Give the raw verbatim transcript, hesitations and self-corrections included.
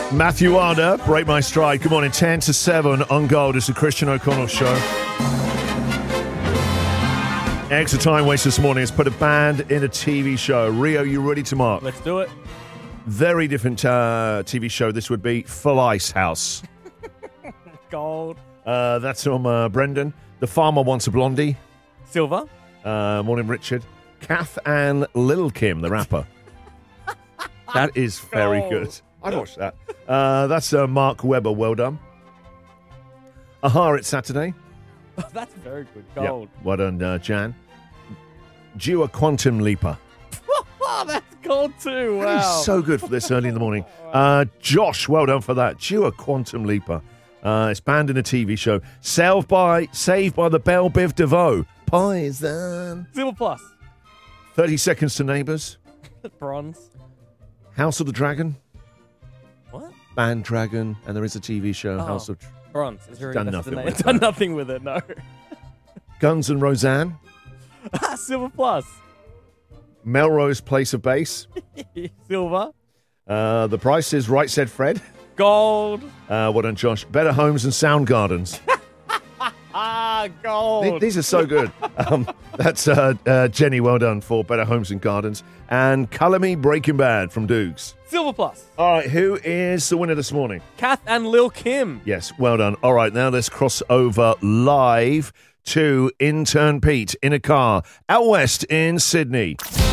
Matthew Arder, Break My Stride. Good morning, ten to seven on Gold. It's the Christian O'Connell Show. Extra time waste this morning is put a band in a T V show. Rio, you ready to mark? Let's do it. Very different uh, T V show. This would be Full Ice House. Gold. Uh, that's from uh, Brendan. The Farmer Wants a Blondie. Silver. Uh, morning, Richard. Kath and Lil Kim, the rapper. That is very Gold. good. I'd watch that. Uh, that's uh, Mark Webber. Well done. Aha, it's Saturday. Oh, that's very good. Gold. Yep. Well done, uh, Jan. Dua Quantum Leaper. Oh, that's gold too. Wow. That is so good for this early in the morning. Uh, Josh, well done for that. Dua Quantum Leaper. Uh, it's banned in a T V show. Saved by, saved by the Belle Biv DeVoe. Poison. Silver plus. thirty seconds to Neighbours. Bronze. House of the Dragon. What? Band Dragon. And there is a T V show, Oh. House of... Bronze. Is there Done that's nothing the name. with Done that. nothing with it, no. Guns and Roseanne. Silver plus. Melrose Place of Base. Silver. Uh, the Price is Right, Said Fred. Gold. Uh, well done, Josh. Better Homes and Sound Gardens. Ah, Th- gold. These are so good. Um, that's uh, uh, Jenny, well done for Better Homes and Gardens. And Colour Me Breaking Bad from Dukes. Silver plus. All right, who is the winner this morning? Kath and Lil Kim. Yes, well done. All right, now let's cross over live to intern Pete in a car out west in Sydney.